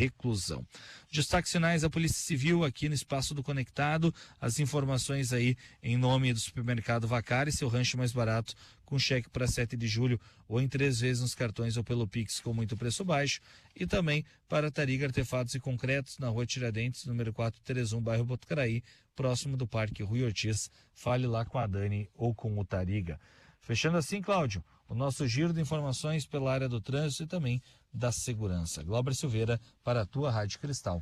reclusão. Destaques finais da Polícia Civil aqui no Espaço do Conectado, as informações aí em nome do Supermercado Vacari, seu rancho mais barato, com cheque para 7 de julho ou em 3 vezes nos cartões ou pelo Pix com muito preço baixo, e também para Tariga Artefatos e Concretos, na Rua Tiradentes, número 431, bairro Botucaraí, próximo do Parque Rui Ortiz. Fale lá com a Dani ou com o Tariga. Fechando assim, Cláudio, o nosso giro de informações pela área do trânsito e também da segurança. Glauber Silveira, para a tua Rádio Cristal.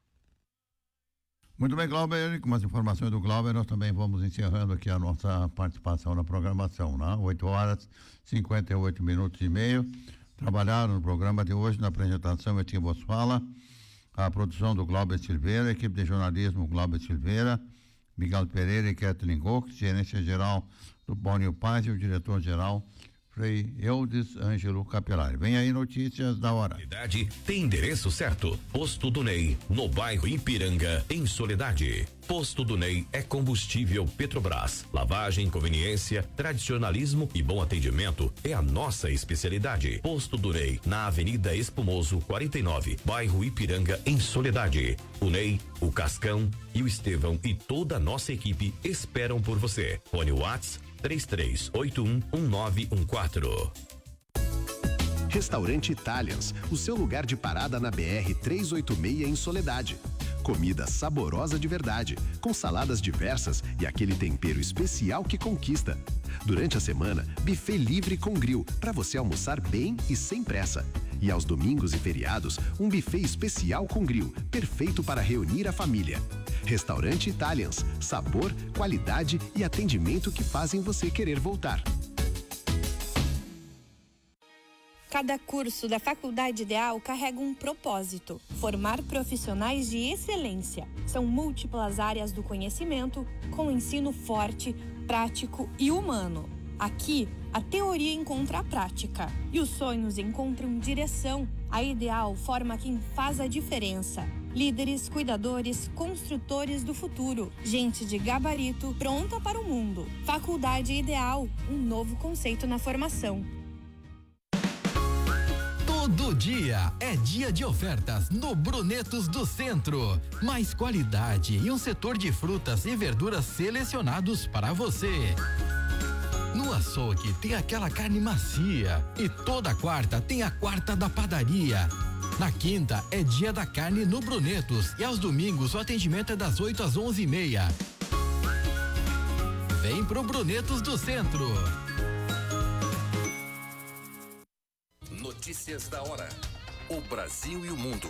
Muito bem, Glauber, com as informações do Glauber, nós também vamos encerrando aqui a nossa participação na programação, né? 8 horas, 58 minutos e meio. Trabalharam no programa de hoje, na apresentação, aqui vos fala, a produção do Glauber Silveira, a equipe de jornalismo Glauber Silveira, Miguel Pereira e Kathleen Cox, gerência geral do Bônio Paz e o diretor-geral Frei Eudes Ângelo Capelari. Vem aí notícias da hora. Tem endereço certo. Posto do Ney, no bairro Ipiranga, em Soledade. Posto do Ney é combustível Petrobras. Lavagem, conveniência, tradicionalismo e bom atendimento é a nossa especialidade. Posto do Ney, na Avenida Espumoso 49, bairro Ipiranga, em Soledade. O Ney, o Cascão e o Estevão e toda a nossa equipe esperam por você. Fone WhatsApp 33811914. Restaurante Italians, o seu lugar de parada na BR 386 em Soledade. Comida saborosa de verdade, com saladas diversas e aquele tempero especial que conquista. Durante a semana, buffet livre com grill, para você almoçar bem e sem pressa. E aos domingos e feriados, um buffet especial com grill, perfeito para reunir a família. Restaurante Italians, sabor, qualidade e atendimento que fazem você querer voltar. Cada curso da Faculdade Ideal carrega um propósito: formar profissionais de excelência. São múltiplas áreas do conhecimento, com ensino forte, prático e humano. Aqui, a teoria encontra a prática e os sonhos encontram direção. A Ideal forma quem faz a diferença. Líderes, cuidadores, construtores do futuro. Gente de gabarito pronta para o mundo. Faculdade Ideal, um novo conceito na formação. Todo dia é dia de ofertas no Brunetos do Centro. Mais qualidade e um setor de frutas e verduras selecionados para você. No açougue tem aquela carne macia e toda quarta tem a quarta da padaria. Na quinta é dia da carne no Brunetos e aos domingos o atendimento é das 8 às 11h30. Vem pro Brunetos do Centro. Notícias da hora. O Brasil e o mundo.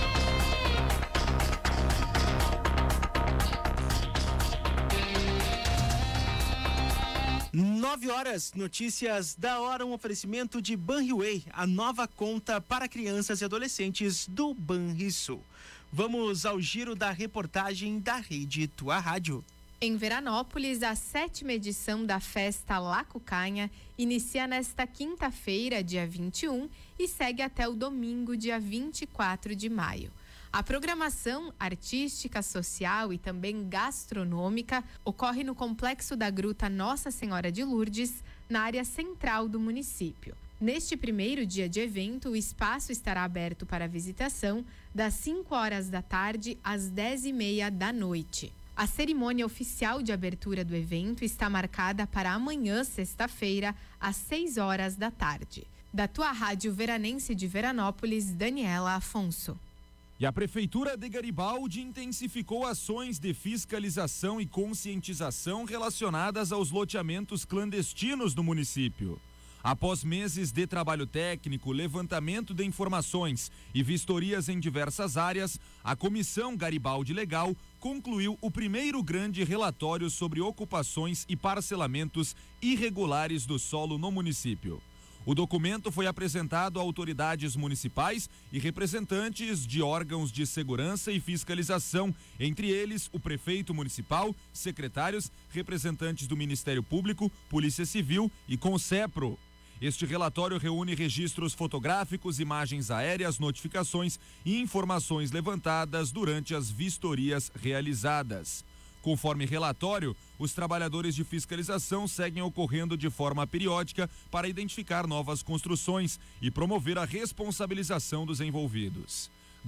9 horas, notícias da hora, um oferecimento de Banriway, a nova conta para crianças e adolescentes do Banrisul. Vamos ao giro da reportagem da Rede Tua Rádio. Em Veranópolis, a 7ª edição da Festa La Cucanha inicia nesta quinta-feira, dia 21, e segue até o domingo, dia 24 de maio. A programação artística, social e também gastronômica ocorre no Complexo da Gruta Nossa Senhora de Lourdes, na área central do município. Neste primeiro dia de evento, o espaço estará aberto para visitação das 5 horas da tarde às 10h30 da noite. A cerimônia oficial de abertura do evento está marcada para amanhã, sexta-feira, às 6 horas da tarde. Da tua rádio veranense de Veranópolis, Daniela Afonso. E a Prefeitura de Garibaldi intensificou ações de fiscalização e conscientização relacionadas aos loteamentos clandestinos no município. Após meses de trabalho técnico, levantamento de informações e vistorias em diversas áreas, a Comissão Garibaldi Legal concluiu o primeiro grande relatório sobre ocupações e parcelamentos irregulares do solo no município. O documento foi apresentado a autoridades municipais e representantes de órgãos de segurança e fiscalização, entre eles o prefeito municipal, secretários, representantes do Ministério Público, Polícia Civil e Concepro. Este relatório reúne registros fotográficos, imagens aéreas, notificações e informações levantadas durante as vistorias realizadas. Conforme relatório, os trabalhadores de fiscalização seguem ocorrendo de forma periódica para identificar novas construções e promover a responsabilização dos envolvidos.